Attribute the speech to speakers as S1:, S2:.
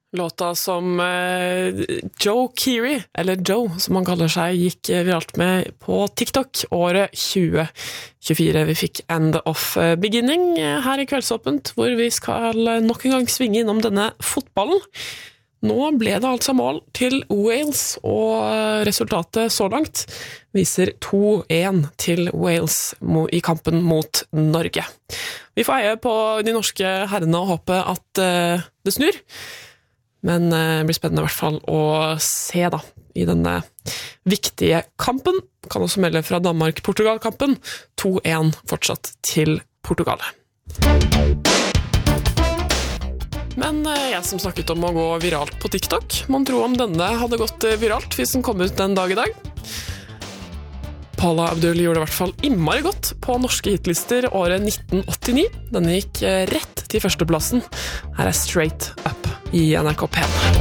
S1: Låta som Joe Keery, eller Joe som han kaller seg, gikk viralt med på TikTok året 2024. Vi fikk End of Beginning her i Kveldsåpent, hvor vi skal nok en gang svinge innom denne fotballen. Nå ble det altså mål til Wales, og resultatet så langt viser 2-1 til Wales i kampen mot Norge. Vi får eie på de norske herrene og håpe at det snur, men det blir spennende i hvert fall å se da, i denne viktige kampen. Kan også melde fra Danmark-Portugal-kampen, 2-1 fortsatt til Portugal. Men jeg som snakket om å gå viralt på TikTok, man tror om denne hadde gått viralt hvis den kom ut den dag i dag. Paula Abdul gjorde det i hvert fall innmari godt på norske hitlister året 1989. Denne gikk rett til førsteplassen. Her er Straight Up i NRK P1.